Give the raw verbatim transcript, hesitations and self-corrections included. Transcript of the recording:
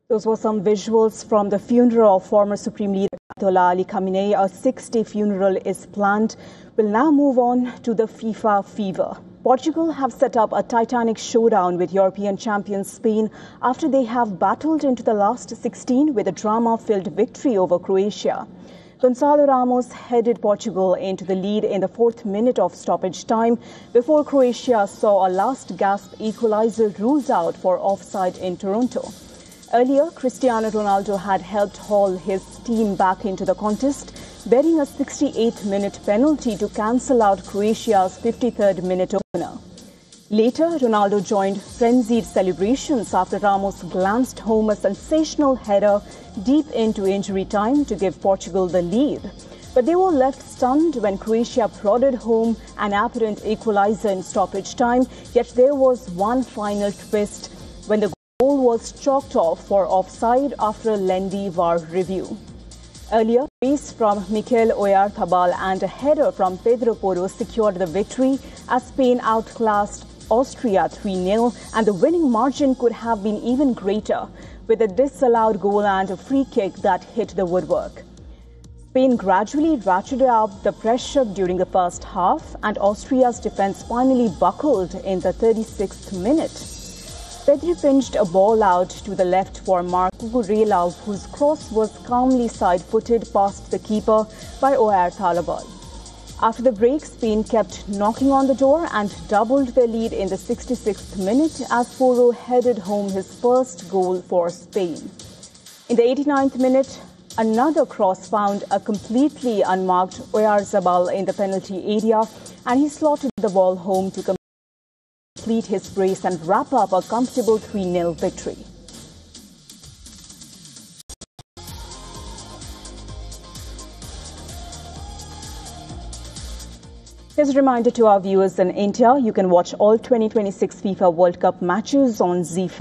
Those were some visuals from the funeral of former Supreme Leader Ayatollah Ali Khamenei. A six-day funeral is planned. We'll now move on to the FIFA fever. Portugal have set up a titanic showdown with European champions Spain after they have battled into the last sixteen with a drama-filled victory over Croatia. Gonçalo Ramos headed Portugal into the lead in the fourth minute of stoppage time before Croatia saw a last-gasp equalizer ruled out for offside in Toronto. Earlier, Cristiano Ronaldo had helped haul his team back into the contest, bearing a sixty-eighth minute penalty to cancel out Croatia's fifty-third minute opener. Later, Ronaldo joined frenzied celebrations after Ramos glanced home a sensational header deep into injury time to give Portugal the lead. But they were left stunned when Croatia prodded home an apparent equalizer in stoppage time, yet there was one final twist when the goal was chalked off for offside after a lengthy V A R review. Earlier, a brace from Mikel Oyarzabal and a header from Pedro Porro secured the victory as Spain outclassed Austria three nil, and the winning margin could have been even greater with a disallowed goal and a free kick that hit the woodwork. Spain gradually ratcheted up the pressure during the first half, and Austria's defence finally buckled in the thirty-sixth minute. Pedri pinched a ball out to the left for Marc Cucurella, whose cross was calmly side-footed past the keeper by Oyarzabal. After the break, Spain kept knocking on the door and doubled their lead in the sixty-sixth minute as Porro headed home his first goal for Spain. In the eighty-ninth minute, another cross found a completely unmarked Oyarzabal in the penalty area, and he slotted the ball home to complete his brace and wrap up a comfortable three nil victory. Here's a reminder to our viewers in India, you can watch all twenty twenty-six FIFA World Cup matches on Zee five.